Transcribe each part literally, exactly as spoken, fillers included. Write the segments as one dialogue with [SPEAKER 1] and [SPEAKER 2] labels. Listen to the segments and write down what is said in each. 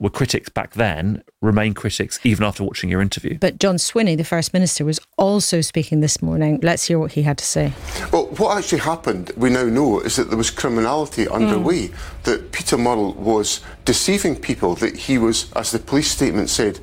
[SPEAKER 1] were critics back then remain critics even after watching your interview.
[SPEAKER 2] But John Swinney, the First Minister, was also speaking this morning. Let's hear what he had to say.
[SPEAKER 3] Well, what actually happened, we now know, is that there was criminality underway, mm. that Peter Murrell was deceiving people, that he was, as the police statement said,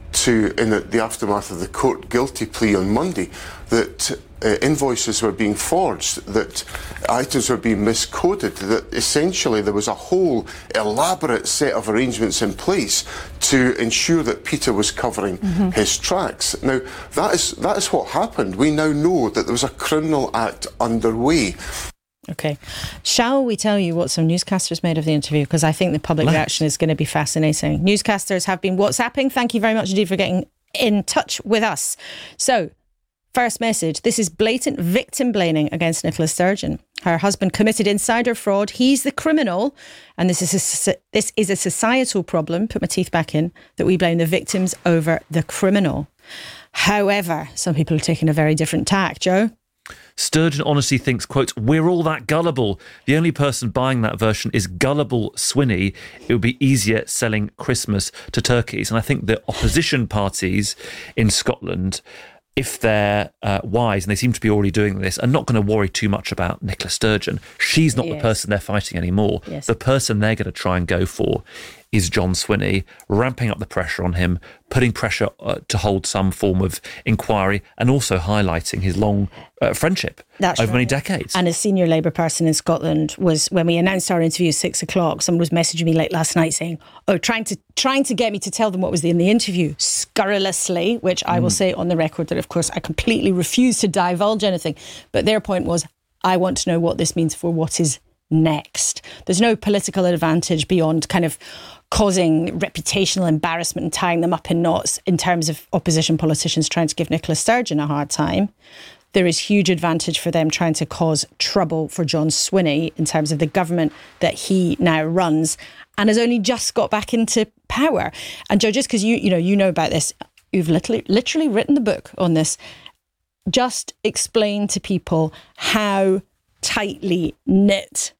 [SPEAKER 3] to in the, the aftermath of the court guilty plea on Monday, that uh, invoices were being forged, that items were being miscoded, that essentially there was a whole elaborate set of arrangements in place to ensure that Peter was covering mm-hmm. his tracks. Now, that is that is what happened. We now know that there was a criminal act underway.
[SPEAKER 2] Okay. Shall we tell you what some newscasters made of the interview? Because I think the public Let's. reaction is going to be fascinating. Newscasters have been WhatsApping. Thank you very much indeed for getting in touch with us. So, first message. This is blatant victim blaming against Nicola Sturgeon. Her husband committed insider fraud. He's the criminal. And this is a, this is a societal problem, put my teeth back in, that we blame the victims over the criminal. However, some people are taking a very different tack. Joe?
[SPEAKER 1] Sturgeon honestly thinks, quote, we're all that gullible. The only person buying that version is gullible Swinney. It would be easier selling Christmas to turkeys. And I think the opposition parties in Scotland, if they're uh, wise, and they seem to be already doing this, are not going to worry too much about Nicola Sturgeon. She's not yes. the person they're fighting anymore.
[SPEAKER 2] Yes.
[SPEAKER 1] The person they're going to try and go for is John Swinney, ramping up the pressure on him, putting pressure uh, to hold some form of inquiry, and also highlighting his long uh, friendship
[SPEAKER 2] That's
[SPEAKER 1] over
[SPEAKER 2] right.
[SPEAKER 1] many decades.
[SPEAKER 2] And a senior Labour person in Scotland was, when we announced our interview at six o'clock, someone was messaging me late last night saying, oh, trying to trying to get me to tell them what was in the interview, scurrilously, which I mm. will say on the record that, of course, I completely refuse to divulge anything. But their point was, I want to know what this means for what is next. There's no political advantage beyond kind of causing reputational embarrassment and tying them up in knots in terms of opposition politicians trying to give Nicola Sturgeon a hard time. There is huge advantage for them trying to cause trouble for John Swinney in terms of the government that he now runs and has only just got back into power. And Joe, just because you you know you know about this, you've literally literally written the book on this. Just explain to people how tightly knit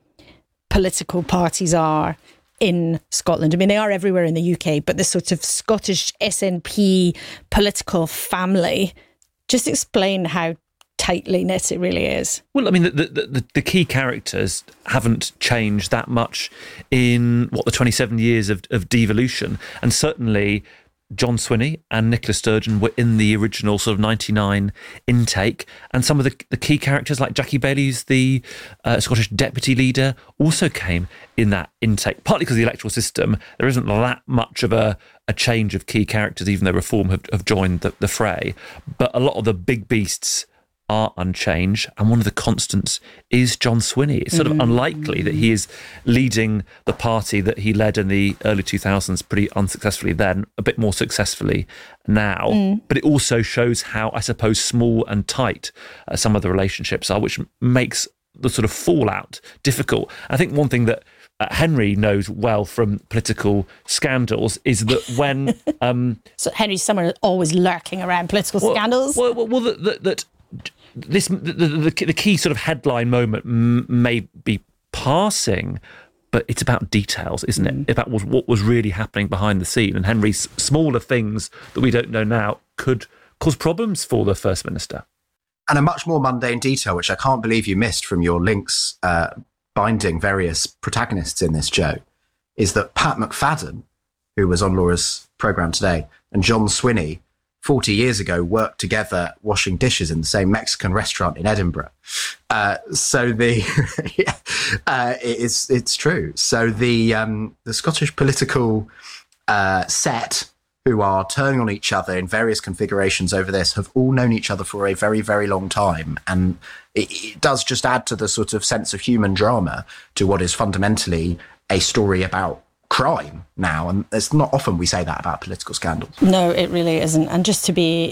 [SPEAKER 2] political parties are in Scotland. I mean, they are everywhere in the U K, but this sort of Scottish S N P political family, just explain how tightly knit it really is.
[SPEAKER 1] Well, I mean, the, the, the, the key characters haven't changed that much in, what, the twenty-seven years of, of devolution. And certainly John Swinney and Nicola Sturgeon were in the original sort of ninety-nine intake, and some of the, the key characters like Jackie Baillie, who's the uh, Scottish deputy leader, also came in that intake, partly because of the electoral system. There isn't that much of a, a change of key characters, even though Reform have, have joined the, the fray, but a lot of the big beasts are unchanged, and one of the constants is John Swinney. It's sort of mm. unlikely that he is leading the party that he led in the early two thousands pretty unsuccessfully then, a bit more successfully now. Mm. But it also shows how, I suppose, small and tight uh, some of the relationships are, which makes the sort of fallout difficult. I think one thing that Uh, Henry knows well from political scandals is that when... Um,
[SPEAKER 2] so Henry's someone always lurking around political
[SPEAKER 1] well,
[SPEAKER 2] scandals?
[SPEAKER 1] Well, well, well that, that, that this the, the, the key sort of headline moment m- may be passing, but it's about details, isn't mm. it? About what, what was really happening behind the scene. And Henry's smaller things that we don't know now could cause problems for the First Minister.
[SPEAKER 4] And a much more mundane detail, which I can't believe you missed from your links uh, binding various protagonists in this, Joe, is that Pat McFadden, who was on Laura's programme today, and John Swinney, forty years ago, worked together washing dishes in the same Mexican restaurant in Edinburgh. Uh, so the yeah, uh, it's it's true. So the um, the Scottish political uh, set, who are turning on each other in various configurations over this, have all known each other for a very, very long time. And it, it does just add to the sort of sense of human drama to what is fundamentally a story about crime now. And it's not often we say that about political scandals.
[SPEAKER 2] No, it really isn't. And just to be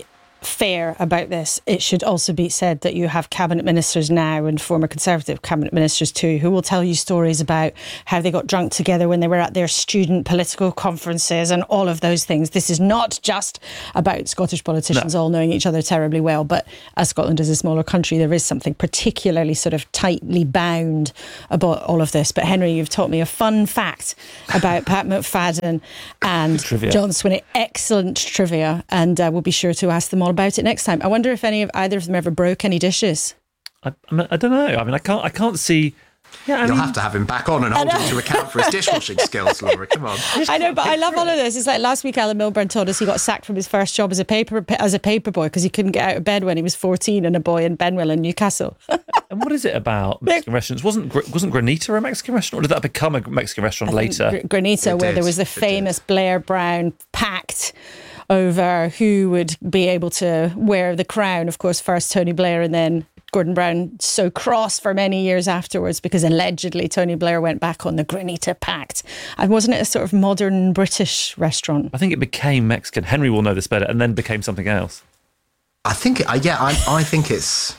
[SPEAKER 2] fair about this, it should also be said that you have cabinet ministers now and former Conservative cabinet ministers too, who will tell you stories about how they got drunk together when they were at their student political conferences and all of those things. This is not just about Scottish politicians no. all knowing each other terribly well, but as Scotland is a smaller country, there is something particularly sort of tightly bound about all of this. But Henry, you've taught me a fun fact about Pat McFadden and John Swinney. Excellent trivia, and uh, we'll be sure to ask them all about it next time. I wonder if any of either of them ever broke any dishes.
[SPEAKER 1] I, I, mean, I don't know. I mean, I can't. I can't see. Yeah, I
[SPEAKER 4] You'll
[SPEAKER 1] mean,
[SPEAKER 4] have to have him back on and hold him to account for his dishwashing skills, Laura. Come on.
[SPEAKER 2] I know, but I love all of this. It's like last week, Alan Milburn told us he got sacked from his first job as a paper as a paper boy because he couldn't get out of bed when he was fourteen and a boy in Benwell in Newcastle.
[SPEAKER 1] And what is it about Mexican restaurants? Wasn't wasn't Granita a Mexican restaurant, or did that become a Mexican restaurant later?
[SPEAKER 2] Gr- Granita,
[SPEAKER 4] It
[SPEAKER 2] where
[SPEAKER 4] did.
[SPEAKER 2] there was the
[SPEAKER 4] It
[SPEAKER 2] famous
[SPEAKER 4] did.
[SPEAKER 2] Blair Brown pact over who would be able to wear the crown. Of course, first Tony Blair and then Gordon Brown, so cross for many years afterwards because allegedly Tony Blair went back on the Granita Pact. And wasn't it a sort of modern British restaurant?
[SPEAKER 1] I think it became Mexican. Henry will know this better, and then became something else.
[SPEAKER 4] I think, uh, yeah, I, I think it's.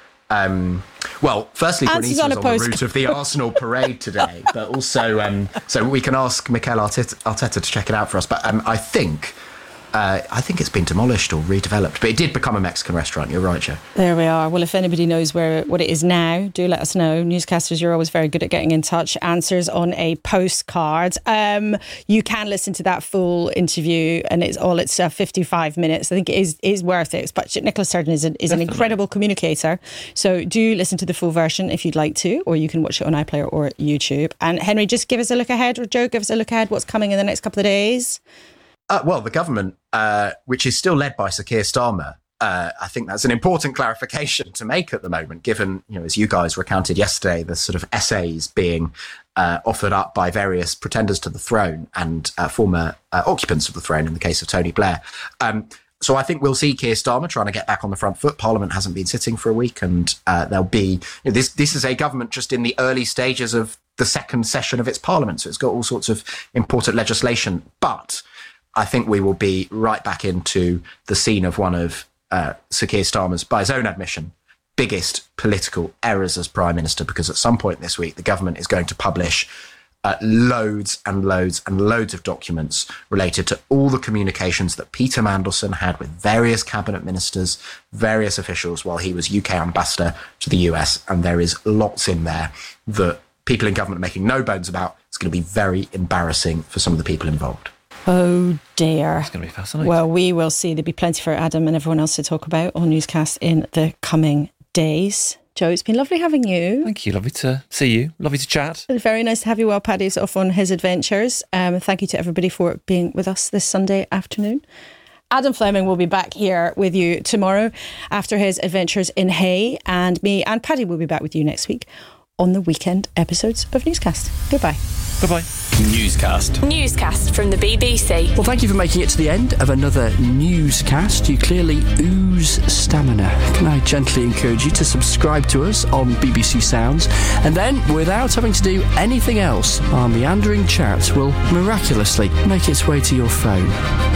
[SPEAKER 4] Um, well, firstly,
[SPEAKER 2] Answers
[SPEAKER 4] Granita
[SPEAKER 2] on
[SPEAKER 4] was
[SPEAKER 2] a
[SPEAKER 4] on the
[SPEAKER 2] post-
[SPEAKER 4] route of the Arsenal parade today, but also, um, so we can ask Mikel Arteta, Arteta to check it out for us. But um, I think. Uh, I think it's been demolished or redeveloped, but it did become a Mexican restaurant. You're right, Joe.
[SPEAKER 2] There we are. Well, if anybody knows where what it is now, do let us know. Newscasters, you're always very good at getting in touch. Answers on a postcard. Um, you can listen to that full interview, and it's all it's uh, fifty-five minutes. I think it is is worth it. But Nicola Sturgeon is, an, is an incredible communicator. So do listen to the full version if you'd like to, or you can watch it on iPlayer or YouTube. And Henry, just give us a look ahead, or Joe, give us a look ahead. What's coming in the next couple of days?
[SPEAKER 4] Uh, well, the government, uh, which is still led by Sir Keir Starmer, uh, I think that's an important clarification to make at the moment, given, you know, as you guys recounted yesterday, the sort of essays being uh, offered up by various pretenders to the throne and uh, former uh, occupants of the throne in the case of Tony Blair. Um, so I think we'll see Keir Starmer trying to get back on the front foot. Parliament hasn't been sitting for a week, and uh, there'll be, you know, this, this is a government just in the early stages of the second session of its parliament. So it's got all sorts of important legislation, but I think we will be right back into the scene of one of uh, Sir Keir Starmer's, by his own admission, biggest political errors as Prime Minister, because at some point this week, the government is going to publish uh, loads and loads and loads of documents related to all the communications that Peter Mandelson had with various cabinet ministers, various officials while he was U K ambassador to the U S. And there is lots in there that people in government are making no bones about. It's going to be very embarrassing for some of the people involved.
[SPEAKER 2] Oh dear.
[SPEAKER 1] It's going to be fascinating.
[SPEAKER 2] Well, we will see. There'll be plenty for Adam and everyone else to talk about on Newscast in the coming days. Joe, it's been lovely having you.
[SPEAKER 1] Thank you. Lovely to see you. Lovely to chat.
[SPEAKER 2] Very nice to have you while Paddy's off on his adventures. Um, thank you to everybody for being with us this Sunday afternoon. Adam Fleming will be back here with you tomorrow after his adventures in Hay, and me and Paddy will be back with you next week on the weekend episodes of Newscast. Goodbye.
[SPEAKER 1] Bye-bye.
[SPEAKER 5] Newscast.
[SPEAKER 6] Newscast from the B B C.
[SPEAKER 5] Well, thank you for making it to the end of another newscast. You clearly ooze stamina. Can I gently encourage you to subscribe to us on B B C Sounds, and then, without having to do anything else, our meandering chat will miraculously make its way to your phone.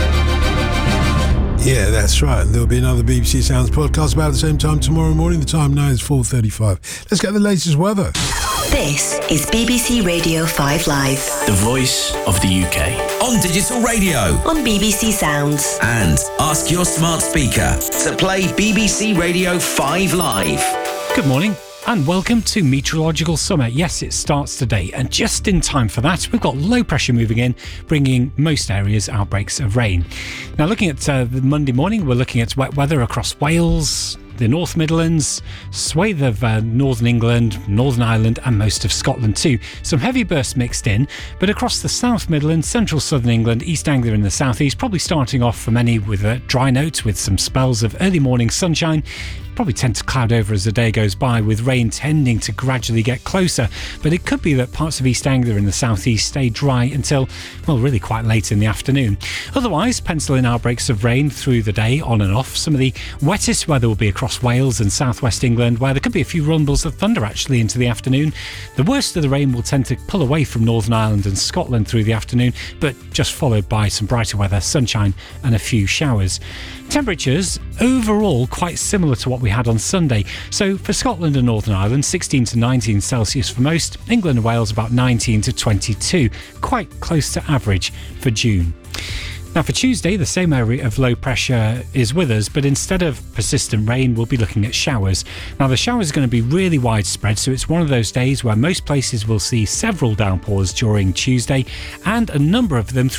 [SPEAKER 7] Yeah, that's right. There'll be another B B C Sounds podcast about the same time tomorrow morning. The time now is four thirty-five. Let's get the latest weather.
[SPEAKER 8] This is B B C Radio five Live.
[SPEAKER 9] The voice of the U K. On digital radio.
[SPEAKER 8] On B B C Sounds.
[SPEAKER 9] And ask your smart speaker to play B B C Radio five Live.
[SPEAKER 10] Good morning and welcome to Meteorological Summer. Yes, it starts today, and just in time for that, we've got low pressure moving in, bringing most areas outbreaks of rain. Now, looking at uh, the Monday morning, we're looking at wet weather across Wales, the North Midlands, swathe of uh, Northern England, Northern Ireland and most of Scotland too. Some heavy bursts mixed in, but across the South Midlands, Central Southern England, East Anglia and the South East, probably starting off for many with a dry note with some spells of early morning sunshine. Probably tend to cloud over as the day goes by, with rain tending to gradually get closer, but it could be that parts of East Anglia and the southeast stay dry until, well, really quite late in the afternoon. Otherwise, pencil in outbreaks of rain through the day, on and off. Some of the wettest weather will be across Wales and southwest England, where there could be a few rumbles of thunder actually into the afternoon. The worst of the rain will tend to pull away from Northern Ireland and Scotland through the afternoon, but just followed by some brighter weather, sunshine and a few showers. Temperatures overall quite similar to what we had on Sunday. So for Scotland and Northern Ireland, sixteen to nineteen Celsius for most. England and Wales about nineteen to twenty-two, quite close to average for June. Now for Tuesday, the same area of low pressure is with us, but instead of persistent rain, we'll be looking at showers. Now the showers are going to be really widespread, so it's one of those days where most places will see several downpours during Tuesday, and a number of them